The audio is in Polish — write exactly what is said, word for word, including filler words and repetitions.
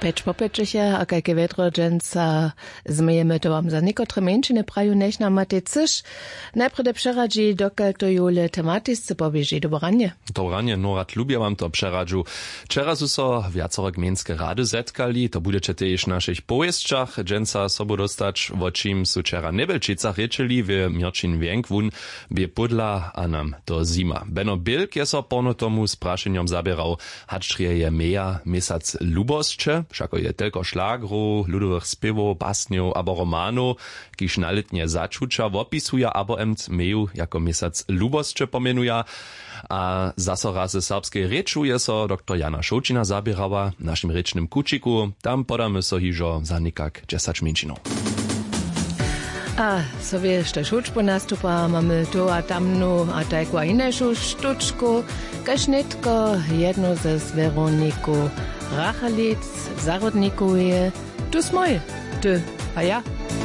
Peč popečeše, a kajke vedrodženca zmejeme to vám za niekotre menšine praju než na mateciš. Najprede přeradži, dokal to jule tematisce pobieži. Dobranie. Dobranie, no rad lubię wam to přeradžu. Včera su so viacero gmejnske rady zetkali, to budete tež našich powiesčach, dženca sobu dostać, o čím su včera nebelčicach rečeli w Mirčin Więkwun, bie pudla a nam to zima. Beno Bilk je so porno tomu s prašenjom zabierał, hačtrije je meja mesac lubosće, všako je telko šlagru, ludowych spěvov, basnjov abo romanov, kiž naletnje začuča opisuja abo emt meju jako mesac lubosće pomenuja. A zaso raz ze serbskiej reču je so doktor Jana Šoučina zabierała w naszym rečnym kučiku. Tam podamy so hižo za nikak dziesięć minčinov. A sobie jeszcze šučbu nastupa, mamy tu a tamnu a tajku a inešu štučku, kašnitko jedno ze z Veroniku Rachalic zarodnikuje. Tu smoj, ty a ja.